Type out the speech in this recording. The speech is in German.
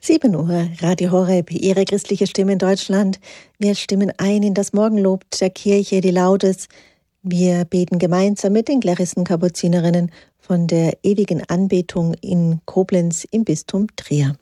7 Uhr, Radio Horeb, Ihre christliche Stimme in Deutschland. Wir stimmen ein in das Morgenlob der Kirche, die Laudes. Wir beten gemeinsam mit den Klarissen-Kapuzinerinnen von der ewigen Anbetung in Koblenz im Bistum Trier.